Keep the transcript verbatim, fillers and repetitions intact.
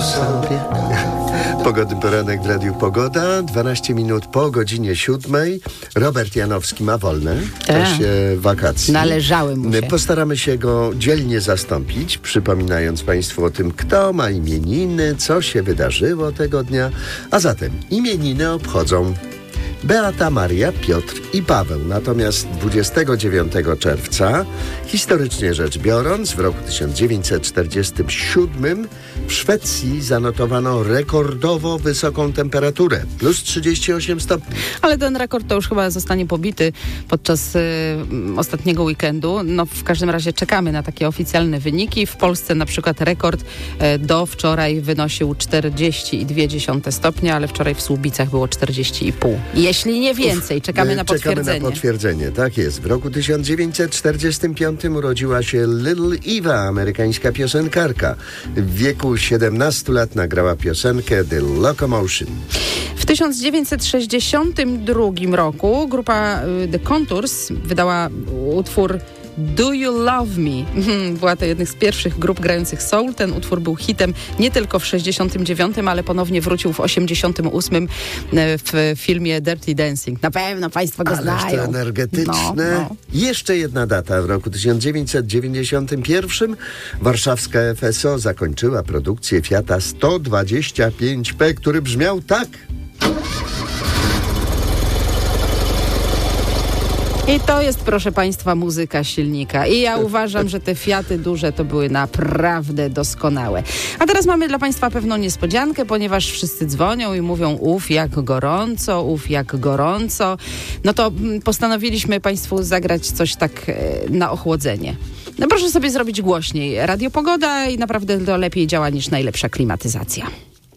sobie. Pogodny poranek w Radiu Pogoda, dwanaście minut po godzinie siódmej. Robert Janowski ma wolne w czasie wakacji. Należały mu się. Postaramy się go dzielnie zastąpić, przypominając Państwu o tym, kto ma imieniny, co się wydarzyło tego dnia. A zatem imieniny obchodzą Beata, Maria, Piotr i Paweł. Natomiast dwudziestego dziewiątego czerwca, historycznie rzecz biorąc, w roku tysiąc dziewięćset czterdziestym siódmym w Szwecji zanotowano rekordowo wysoką temperaturę, plus trzydzieści osiem stopni. Ale ten rekord to już chyba zostanie pobity podczas y, ostatniego weekendu. No w każdym razie czekamy na takie oficjalne wyniki. W Polsce na przykład rekord y, do wczoraj wynosił czterdzieści dwa stopnie, ale wczoraj w Słubicach było czterdzieści i pół. Jeśli nie więcej, czekamy na potwierdzenie. Czekamy na potwierdzenie, tak jest. W roku tysiąc dziewięćset czterdziestym piątym urodziła się Little Eva, amerykańska piosenkarka. W wieku siedemnastu lat nagrała piosenkę The Locomotion. W tysiąc dziewięćset sześćdziesiątym drugim roku grupa The Contours wydała utwór Do You Love Me? Była to jedna z pierwszych grup grających soul. Ten utwór był hitem nie tylko w sześćdziesiątym dziewiątym, ale ponownie wrócił w osiemdziesiątym ósmym w filmie Dirty Dancing. Na pewno Państwo go Ależ znają. to energetyczne. No, no. Jeszcze jedna data. W roku tysiąc dziewięćset dziewięćdziesiątym pierwszym warszawska F S O zakończyła produkcję Fiata sto dwadzieścia pięć P, który brzmiał tak. I to jest, proszę Państwa, muzyka silnika. I ja uważam, że te Fiaty duże to były naprawdę doskonałe. A teraz mamy dla Państwa pewną niespodziankę, ponieważ wszyscy dzwonią i mówią uf, jak gorąco, uf, jak gorąco. No to postanowiliśmy Państwu zagrać coś tak na ochłodzenie. No proszę sobie zrobić głośniej. Radio Pogoda i naprawdę to lepiej działa niż najlepsza klimatyzacja.